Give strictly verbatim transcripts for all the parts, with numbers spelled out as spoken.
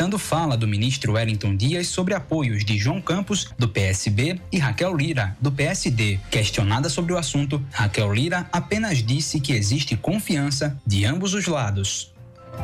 aproveitando fala do ministro Wellington Dias sobre apoios de João Campos, do P S B, e Raquel Lira, do P S D. Questionada sobre o assunto, Raquel Lira apenas disse que existe confiança de ambos os lados.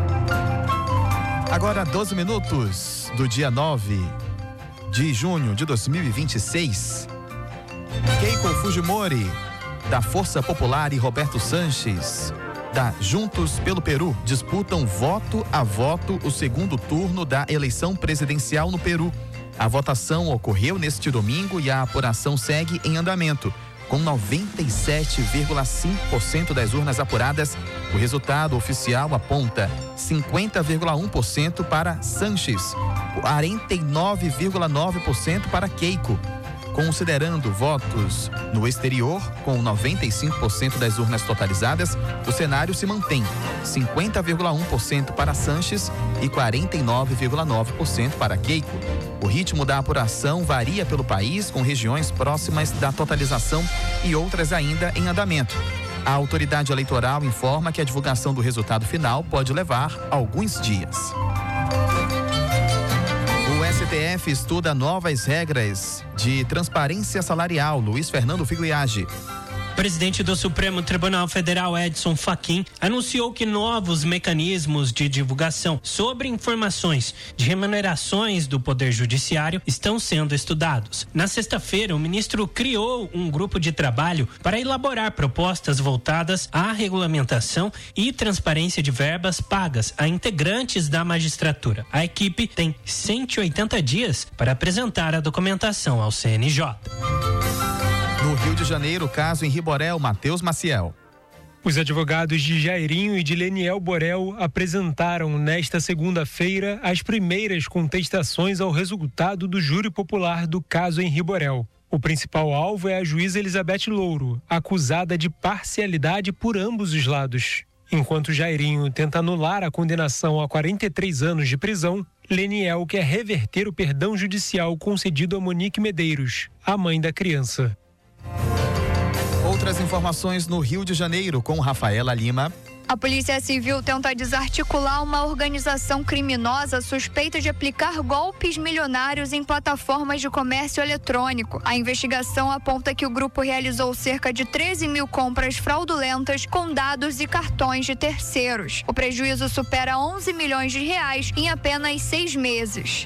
Agora doze minutos do dia nove de junho de dois mil e vinte e seis. Keiko Fujimori, da Força Popular, e Roberto Sanches, da Juntos pelo Peru, disputam voto a voto o segundo turno da eleição presidencial no Peru. A votação ocorreu neste domingo e a apuração segue em andamento. Com noventa e sete vírgula cinco por cento das urnas apuradas, o resultado oficial aponta cinquenta vírgula um por cento para Sanches, quarenta e nove vírgula nove por cento para Keiko. Considerando votos no exterior, com noventa e cinco por cento das urnas totalizadas, o cenário se mantém: cinquenta vírgula um por cento para Sanches e quarenta e nove vírgula nove por cento para Keiko. O ritmo da apuração varia pelo país, com regiões próximas da totalização e outras ainda em andamento. A autoridade eleitoral informa que a divulgação do resultado final pode levar alguns dias. O S T F estuda novas regras de transparência salarial. Luiz Fernando Figliagi. Presidente do Supremo Tribunal Federal, Edson Fachin, anunciou que novos mecanismos de divulgação sobre informações de remunerações do Poder Judiciário estão sendo estudados. Na sexta-feira, o ministro criou um grupo de trabalho para elaborar propostas voltadas à regulamentação e transparência de verbas pagas a integrantes da magistratura. A equipe tem cento e oitenta dias para apresentar a documentação ao C N J. No Rio de Janeiro, caso Henri Borel, Matheus Maciel. Os advogados de Jairinho e de Leniel Borel apresentaram nesta segunda-feira as primeiras contestações ao resultado do júri popular do caso Henri Borel. O principal alvo é a juíza Elizabeth Louro, acusada de parcialidade por ambos os lados. Enquanto Jairinho tenta anular a condenação a quarenta e três anos de prisão, Leniel quer reverter o perdão judicial concedido a Monique Medeiros, a mãe da criança. Outras informações no Rio de Janeiro com Rafaela Lima. A Polícia Civil tenta desarticular uma organização criminosa suspeita de aplicar golpes milionários em plataformas de comércio eletrônico. A investigação aponta que o grupo realizou cerca de treze mil compras fraudulentas com dados e cartões de terceiros. O prejuízo supera onze milhões de reais em apenas seis meses.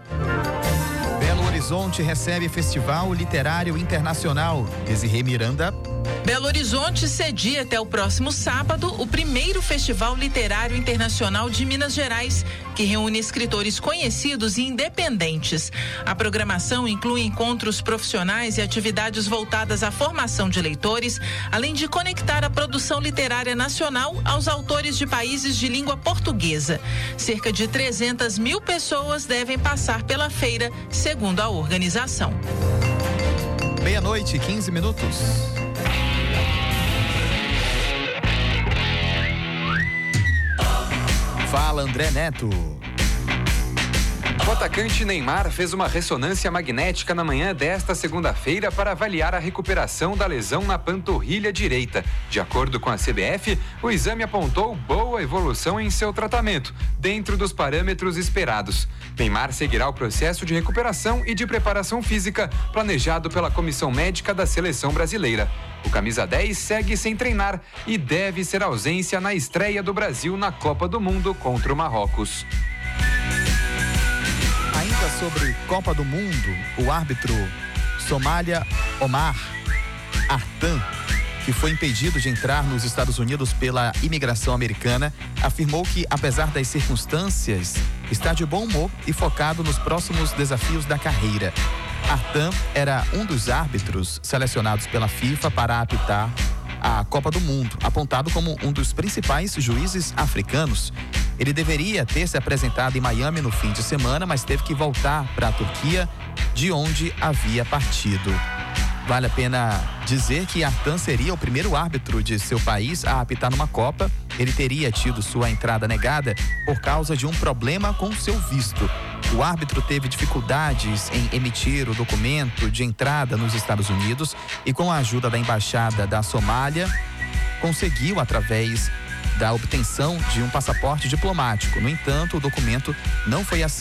Belo Horizonte recebe Festival Literário Internacional. Desirê Miranda. Belo Horizonte cedia até o próximo sábado o primeiro Festival Literário Internacional de Minas Gerais, que reúne escritores conhecidos e independentes. A programação inclui encontros profissionais e atividades voltadas à formação de leitores, além de conectar a produção literária nacional aos autores de países de língua portuguesa. Cerca de trezentas mil pessoas devem passar pela feira, segundo a organização. Meia-noite, quinze minutos. Fala, André Neto. O atacante Neymar fez uma ressonância magnética na manhã desta segunda-feira para avaliar a recuperação da lesão na panturrilha direita. De acordo com a C B F, o exame apontou boa evolução em seu tratamento, dentro dos parâmetros esperados. Neymar seguirá o processo de recuperação e de preparação física planejado pela comissão médica da seleção brasileira. O camisa dez segue sem treinar e deve ser ausência na estreia do Brasil na Copa do Mundo contra o Marrocos. Ainda sobre Copa do Mundo, o árbitro Somália Omar Artan, que foi impedido de entrar nos Estados Unidos pela imigração americana, afirmou que, apesar das circunstâncias, está de bom humor e focado nos próximos desafios da carreira. Artan era um dos árbitros selecionados pela FIFA para apitar a Copa do Mundo, apontado como um dos principais juízes africanos. Ele deveria ter se apresentado em Miami no fim de semana, mas teve que voltar para a Turquia, de onde havia partido. Vale a pena dizer que Artan seria o primeiro árbitro de seu país a apitar numa Copa. Ele teria tido sua entrada negada por causa de um problema com seu visto. O árbitro teve dificuldades em emitir o documento de entrada nos Estados Unidos e, com a ajuda da embaixada da Somália, conseguiu, através da obtenção de um passaporte diplomático. No entanto, o documento não foi aceito